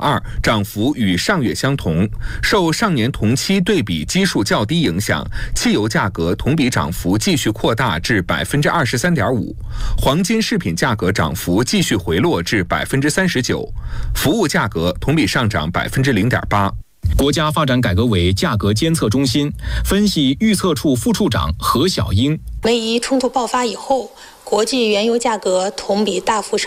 2%，涨幅与上月相同。受上年同期对比基数较低影响，汽油价格同比涨幅继续扩大至23.5%，黄金饰品价格涨幅继续回落至39%，服务价格同比上涨0.8%。 国家发展改革委价格监测中心分析预测处副处长何小英： 美伊冲突爆发以后，国际原油价格同比大幅上